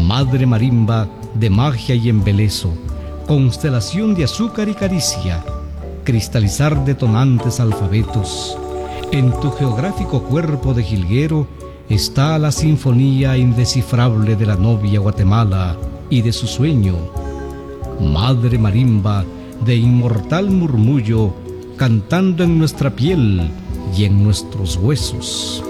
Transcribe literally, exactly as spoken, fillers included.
Madre marimba de magia y embeleso, constelación de azúcar y caricia, cristalizar detonantes alfabetos. En tu geográfico cuerpo de jilguero está la sinfonía indescifrable de la novia Guatemala y de su sueño. Madre marimba de inmortal murmullo, cantando en nuestra piel y en nuestros huesos.